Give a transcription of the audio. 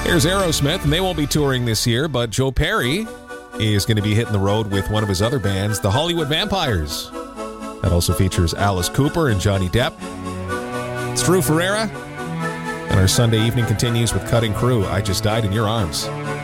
Here's Aerosmith, and they won't be touring this year, but Joe Perry is going to be hitting the road with one of his other bands, the Hollywood Vampires. That also features Alice Cooper and Johnny Depp. It's Drew Ferreira, and our Sunday evening continues with Cutting Crew, I Just Died in Your Arms.